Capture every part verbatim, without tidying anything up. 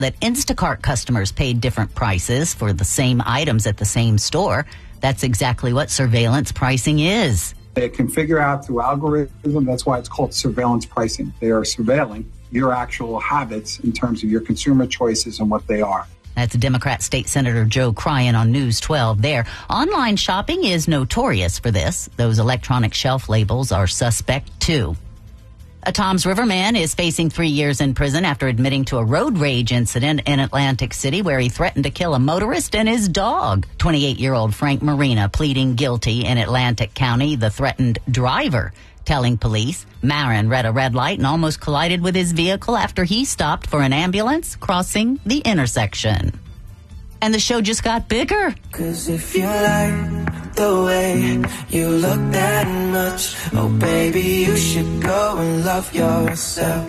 that Instacart customers paid different prices for the same items at the same store. That's exactly what surveillance pricing is. They can figure out through algorithm, that's why it's called surveillance pricing. They are surveilling your actual habits in terms of your consumer choices and what they are. That's Democrat State Senator Joe Cryan on News twelve there. Online shopping is notorious for this. Those electronic shelf labels are suspect, too. A Toms River man is facing three years in prison after admitting to a road rage incident in Atlantic City where he threatened to kill a motorist and his dog. twenty-eight-year-old Frank Marina pleading guilty in Atlantic County, the threatened driver, telling police Marin read a red light and almost collided with his vehicle after he stopped for an ambulance crossing the intersection. And the show just got bigger. 'Cause if you like the way you look that much, oh baby, you should go and love yourself.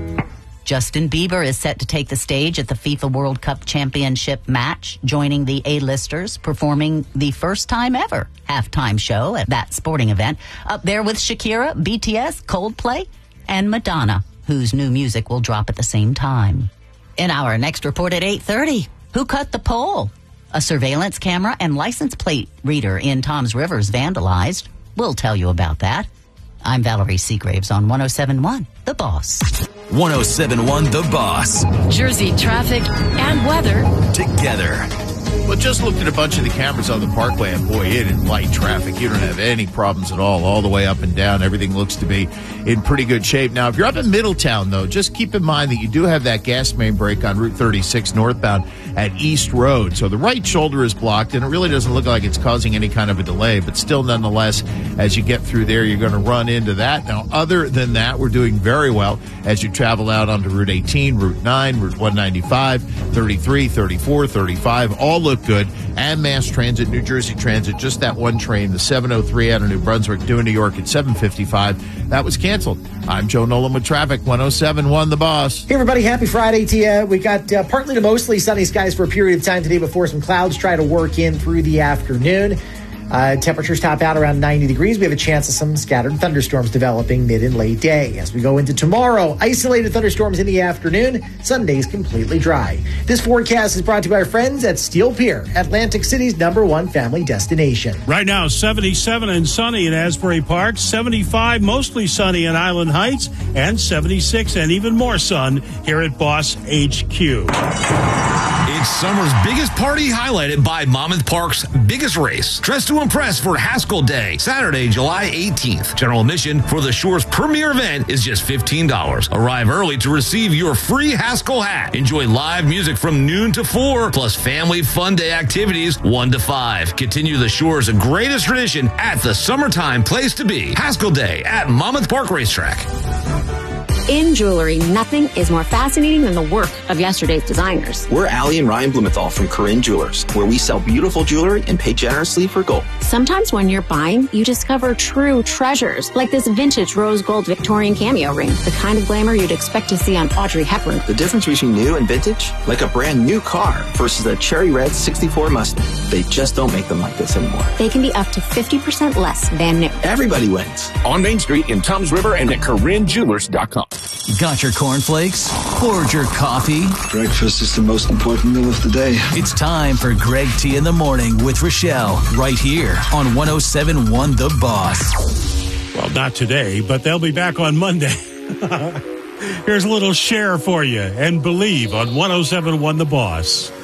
Justin Bieber is set to take the stage at the FIFA World Cup Championship match, joining the A-listers, performing the first time ever halftime show at that sporting event, up there with Shakira, B T S, Coldplay, and Madonna, whose new music will drop at the same time. In our next report at eight thirty, who cut the pole? A surveillance camera and license plate reader in Toms River's vandalized. We'll tell you about that. I'm Valerie Seagraves on one oh seven point one, The Boss. one oh seven point one The Boss. Jersey traffic and weather together. Well, just looked at a bunch of the cameras on the Parkway, and boy, it is light traffic. You don't have any problems at all, all the way up and down. Everything looks to be in pretty good shape. Now, if you're up in Middletown, though, just keep in mind that you do have that gas main break on Route thirty-six northbound at East Road. So the right shoulder is blocked, and it really doesn't look like it's causing any kind of a delay. But still, nonetheless, as you get through there, you're going to run into that. Now, other than that, we're doing very well as you travel out onto Route eighteen, Route nine, Route one ninety-five, thirty-three, thirty-four, thirty-five. All look good. And Mass Transit, New Jersey Transit, just that one train, the seven oh three out of New Brunswick, due New York at seven fifty-five. That was canceled. I'm Joe Nolan with traffic, one oh seven point one The Boss. Hey, everybody. Happy Friday to you. We got uh, partly to mostly sunny skies for a period of time today before some clouds try to work in through the afternoon. Uh, temperatures top out around ninety degrees. We have a chance of some scattered thunderstorms developing mid and late day. As we go into tomorrow, isolated thunderstorms in the afternoon. Sunday's completely dry. This forecast is brought to you by our friends at Steel Pier, Atlantic City's number one family destination. Right now, seventy-seven and sunny in Asbury Park, seventy-five mostly sunny in Island Heights, and seventy-six and even more sun here at Boss H Q. It's summer's biggest party, highlighted by Monmouth Park's biggest race. Dress to impress for Haskell Day, Saturday, July eighteenth. General admission for the Shore's premier event is just fifteen dollars. Arrive early to receive your free Haskell hat. Enjoy live music from noon to four, plus family fun day activities one to five. Continue the Shore's greatest tradition at the summertime place to be. Haskell Day at Monmouth Park Racetrack. in jewelry. Nothing is more fascinating than the work of yesterday's designers. We're Allie and Ryan Blumenthal from Corinne Jewelers, where we sell beautiful jewelry and pay generously for gold. Sometimes when you're buying, you discover true treasures, like this vintage rose gold Victorian cameo ring, the kind of glamour you'd expect to see on Audrey Hepburn. The difference between new and vintage? Like a brand new car versus a cherry red sixty-four Mustang. They just don't make them like this anymore. They can be up to fifty percent less than new. Everybody wins. On Main Street in Toms River and at Corinne Jewelers dot com. Got your cornflakes? Poured your coffee? Breakfast is the most important meal of the day. It's time for Greg T in the Morning with Rochelle, right here on one oh seven point one The Boss. Well, not today, but they'll be back on Monday. Here's a little share for you and Believe on one oh seven point one The Boss.